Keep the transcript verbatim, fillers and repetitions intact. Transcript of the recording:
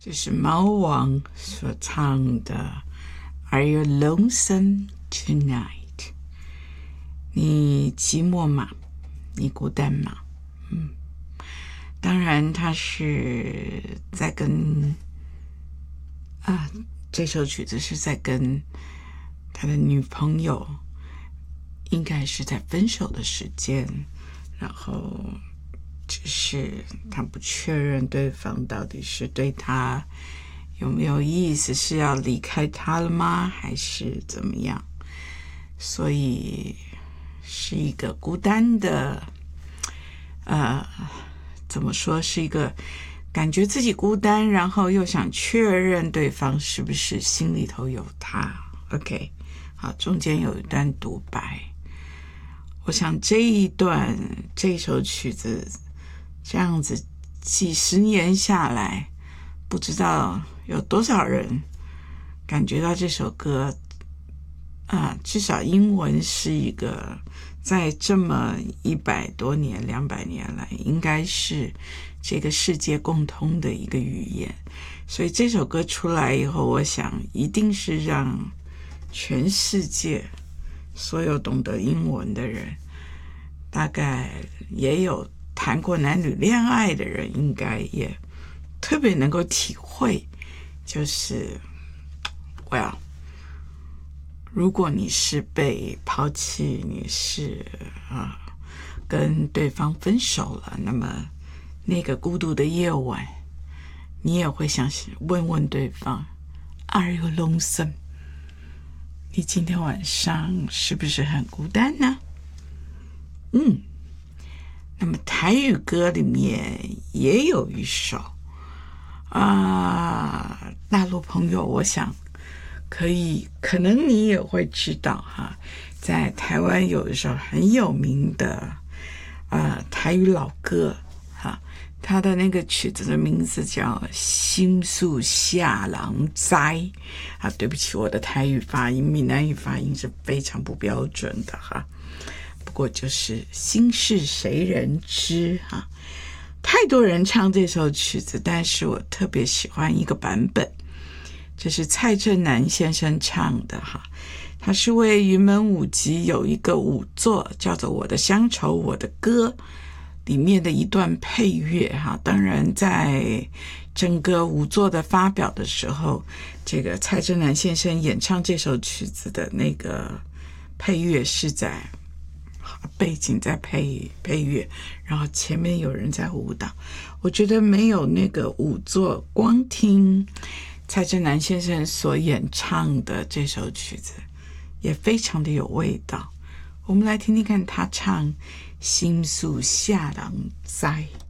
这是猫王所唱的 Are you lonesome tonight？ 你寂寞吗？你孤单吗？嗯，当然他是在跟啊，这首曲子是在跟他的女朋友，应该是在分手的时间，然后只是他不确认对方到底是对他有没有意思，是要离开他了吗，还是怎么样？所以是一个孤单的，呃，怎么说，是一个感觉自己孤单，然后又想确认对方是不是心里头有他。 OK， 好，中间有一段独白，我想这一段这首曲子这样子几十年下来，不知道有多少人感觉到这首歌啊，至少英文是一个在这么一百多年两百年来应该是这个世界共通的一个语言。所以这首歌出来以后，我想一定是让全世界所有懂得英文的人，大概也有谈过男女恋爱的人，应该也特别能够体会，就是 well， 如果你是被抛弃，你是啊跟对方分手了，那么那个孤独的夜晚，你也会想问问对方 Are you lonesome？ 你今天晚上是不是很孤单呢？嗯，那么台语歌里面也有一首啊，大陆朋友我想可以，可能你也会知道哈，在台湾有一首很有名的呃台语老歌哈，它的那个曲子的名字叫心事下人知啊，对不起，我的台语发音闽南语发音是非常不标准的哈，不过就是心事谁人知哈。太多人唱这首曲子，但是我特别喜欢一个版本，这是蔡振南先生唱的哈，他是为云门舞集有一个舞作叫做《我的乡愁我的歌》里面的一段配乐哈。当然在整个舞作的发表的时候，这个蔡振南先生演唱这首曲子的那个配乐是在背景在配配乐，然后前面有人在舞蹈。我觉得没有那个舞作，光听蔡振南先生所演唱的这首曲子也非常的有味道。我们来听听看他唱心事下人知。